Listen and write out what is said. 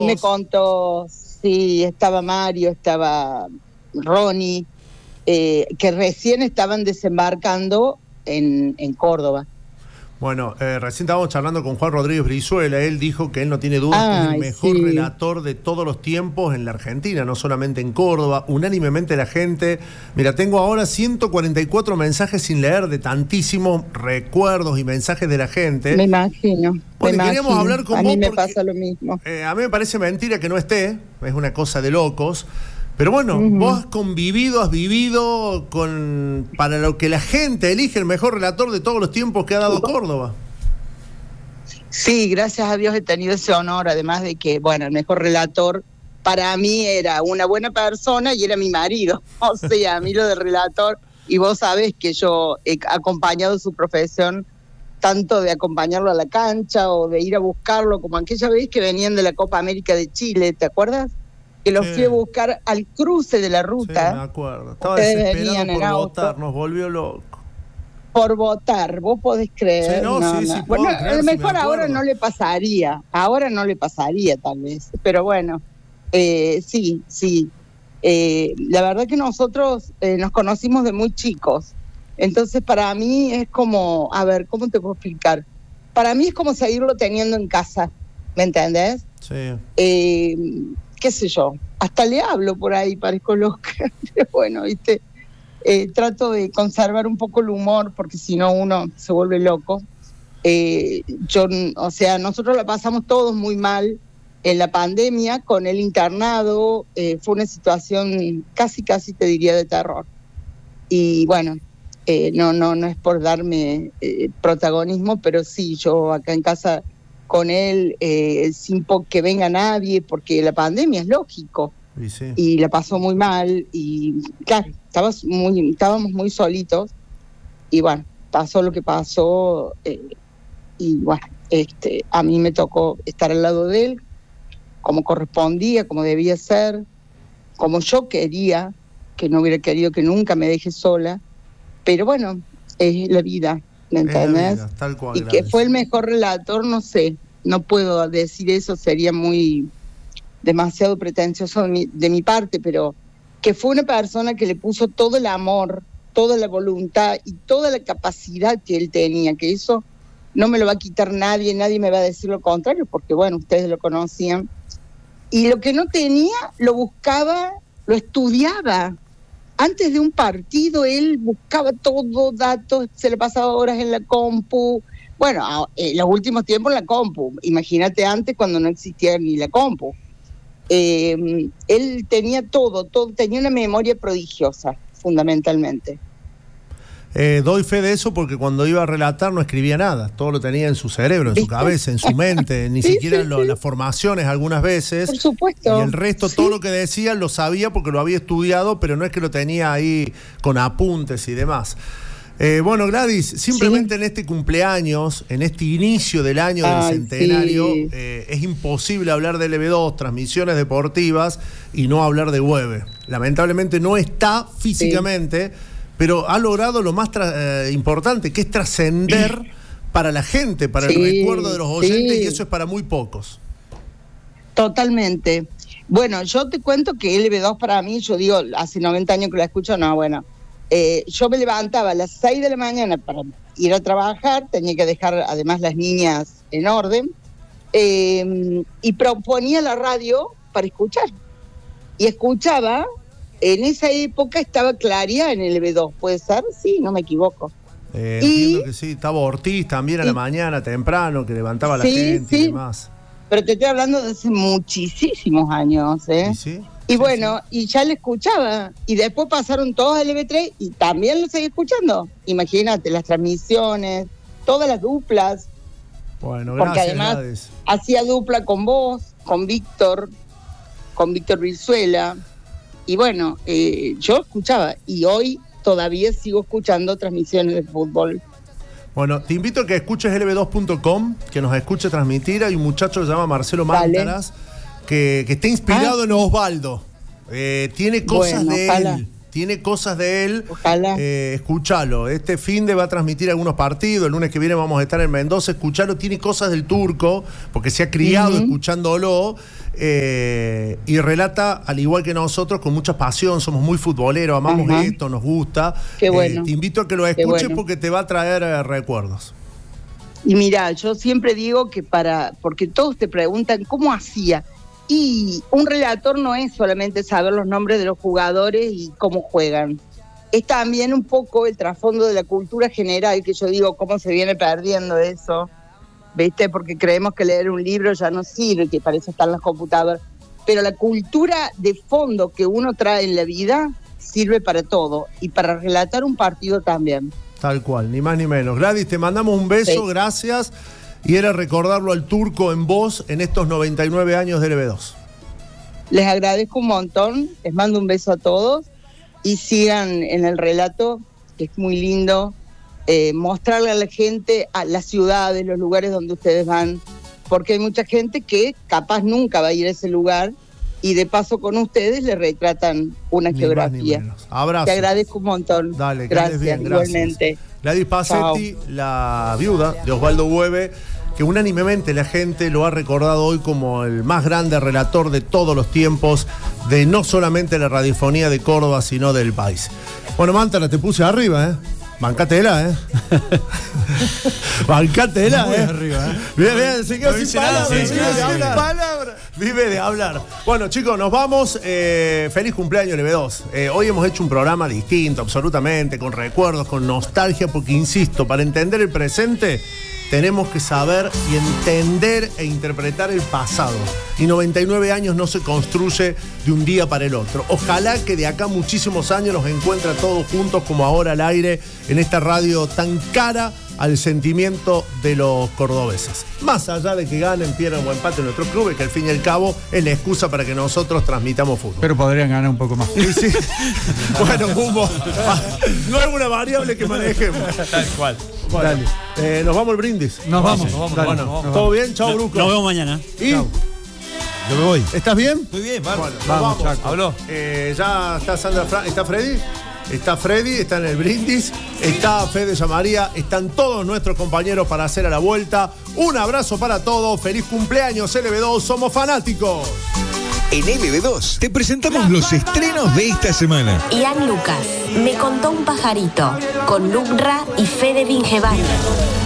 Me contó, sí, estaba Mario, estaba Ronnie, que recién estaban desembarcando en Córdoba. Bueno, recién estábamos charlando con Juan Rodríguez Brizuela. Él dijo que él no tiene dudas que es el mejor relator de todos los tiempos en la Argentina, no solamente en Córdoba. Unánimemente la gente... Mira, tengo ahora 144 mensajes sin leer de tantísimos recuerdos y mensajes de la gente. Me imagino. Bueno, queríamos hablar con vos. A mí me pasa lo mismo. A mí me parece mentira que no esté, es una cosa de locos. Pero bueno, vos has convivido, has vivido para lo que la gente elige el mejor relator de todos los tiempos que ha dado Córdoba. Sí, gracias a Dios he tenido ese honor, además de que, bueno, el mejor relator para mí era una buena persona y era mi marido. O sea, a mí lo de relator, y vos sabés que yo he acompañado su profesión, tanto de acompañarlo a la cancha o de ir a buscarlo, como aquella vez que venían de la Copa América de Chile, ¿te acuerdas? Que los fui a buscar al cruce de la ruta. Sí, me acuerdo. Estaba desesperado por votar, nos volvió loco. Por votar, vos podés creer. Sí, no. Bueno, creer, a lo mejor ahora no le pasaría, tal vez, pero bueno, sí. La verdad que nosotros nos conocimos de muy chicos, entonces para mí es como, a ver, ¿cómo te puedo explicar? Para mí es como seguirlo teniendo en casa, ¿me entendés? Sí. Qué sé yo, hasta le hablo por ahí, parezco loca, pero bueno, ¿viste? Trato de conservar un poco el humor, porque si no uno se vuelve loco. Nosotros la pasamos todos muy mal en la pandemia, con el internado, fue una situación casi te diría de terror. Y bueno, no es por darme protagonismo, pero sí, yo acá en casa con él, sin que venga nadie, porque la pandemia es lógico, y la pasó muy mal, y claro, estábamos muy solitos, y bueno, pasó lo que pasó, y bueno, a mí me tocó estar al lado de él, como correspondía, como debía ser, como yo quería, que no hubiera querido que nunca me deje sola, pero bueno, es la vida. ¿Me entendés? Vida, tal cual, y que fue el mejor relator, no sé, no puedo decir eso, sería muy demasiado pretencioso de mi parte, pero que fue una persona que le puso todo el amor, toda la voluntad y toda la capacidad que él tenía, que eso no me lo va a quitar nadie me va a decir lo contrario, porque bueno, ustedes lo conocían. Y lo que no tenía, lo buscaba, lo estudiaba. Antes de un partido, él buscaba todo, datos, se le pasaba horas en la compu. Bueno, en los últimos tiempos en la compu. Imagínate antes cuando no existía ni la compu. Él tenía todo, tenía una memoria prodigiosa, fundamentalmente. Doy fe de eso porque cuando iba a relatar no escribía nada, todo lo tenía en su cerebro, en su cabeza, en su mente, ni siquiera las formaciones algunas veces. Por supuesto. Y el resto, todo lo que decía lo sabía porque lo había estudiado, pero no es que lo tenía ahí con apuntes y demás. Bueno, Gladys, simplemente en este cumpleaños, en este inicio del año del centenario, es imposible hablar de LB2, transmisiones deportivas, y no hablar de Webe. Lamentablemente no está físicamente, pero ha logrado lo más importante, que es trascender para la gente, para el recuerdo de los oyentes, y eso es para muy pocos. Totalmente. Bueno, yo te cuento que LB2 para mí, yo digo, hace 90 años que la escucho, no, bueno, yo me levantaba a las 6 de la mañana para ir a trabajar, tenía que dejar además las niñas en orden, y proponía la radio para escuchar. Y escuchaba, en esa época estaba Claria en el LB2, ¿puede ser? Sí, no me equivoco. Entiendo que sí, estaba Ortiz también a la mañana, temprano, que levantaba a la gente y demás. Pero te estoy hablando de hace muchísimos años, ¿eh? Y bueno, y ya le escuchaba, y después pasaron todos al LB3 y también lo seguí escuchando. Imagínate, las transmisiones, todas las duplas. Bueno, porque además hacía dupla con vos, con Víctor Brizuela, y bueno, yo escuchaba, y hoy todavía sigo escuchando transmisiones de fútbol. Bueno, te invito a que escuches lb2.com, que nos escuche transmitir. Hay un muchacho que se llama Marcelo Mántaras, que está inspirado en Osvaldo. Tiene cosas de él. tiene cosas de él. Ojalá. Escúchalo. Este fin de va a transmitir algunos partidos. El lunes que viene vamos a estar en Mendoza. Escúchalo. Tiene cosas del turco, porque se ha criado escuchándolo. Y relata, al igual que nosotros, con mucha pasión. Somos muy futboleros, amamos esto, nos gusta. Qué bueno. Te invito a que lo escuches porque te va a traer recuerdos. Y mira, yo siempre digo que porque todos te preguntan cómo hacía. Y un relator no es solamente saber los nombres de los jugadores y cómo juegan. Es también un poco el trasfondo de la cultura general, que yo digo, cómo se viene perdiendo eso, ¿viste? Porque creemos que leer un libro ya no sirve, que para eso están las computadoras. Pero la cultura de fondo que uno trae en la vida sirve para todo, y para relatar un partido también. Tal cual, ni más ni menos. Gladys, te mandamos un beso, gracias. Y era recordarlo al turco en voz en estos 99 años de LB2. Les agradezco un montón, les mando un beso a todos y sigan en el relato, que es muy lindo, mostrarle a la gente, a las ciudades, los lugares donde ustedes van, porque hay mucha gente que capaz nunca va a ir a ese lugar y de paso con ustedes le retratan una geografía. Abrazo. Te agradezco un montón. Dale, gracias, bien, igualmente. Gladys Pacetti, la viuda de Osvaldo Buebe, que unánimemente la gente lo ha recordado hoy como el más grande relator de todos los tiempos, de no solamente la radiofonía de Córdoba, sino del país. Bueno, Mantara, te puse arriba, ¿eh? Bancátela, Bancátela, muy arriba, Bien, se quedó no sin palabras. Vive de hablar. Bueno, chicos, nos vamos. Feliz cumpleaños, LB2. Hoy hemos hecho un programa distinto, absolutamente, con recuerdos, con nostalgia, porque, insisto, para entender el presente tenemos que saber y entender e interpretar el pasado. Y 99 años no se construye de un día para el otro. Ojalá que de acá muchísimos años nos encuentre a todos juntos, como ahora al aire, en esta radio tan cara al sentimiento de los cordobeses. Más allá de que ganen, pierdan o empaten nuestros clubes, que al fin y al cabo es la excusa para que nosotros transmitamos fútbol. Pero podrían ganar un poco más. Sí. Bueno, Bumbo, no es una variable que manejemos. Tal cual. Bueno, dale. Nos vamos al brindis. Nos vamos. ¿Todo bien? Chao, Bruco. Nos vemos mañana. Y Chau. Yo me voy. ¿Estás bien? Muy bien, Bueno, vamos, vamos. Chaco. Habló. Ya está Sandra ¿está Freddy? Está Freddy, está en el brindis, está Fede Yamaría, están todos nuestros compañeros para hacer a la vuelta. Un abrazo para todos, feliz cumpleaños LB2, somos fanáticos. En LB2 te presentamos los estrenos de esta semana. Ian Lucas, Me contó un pajarito, con Lubra y Fede Vingeval.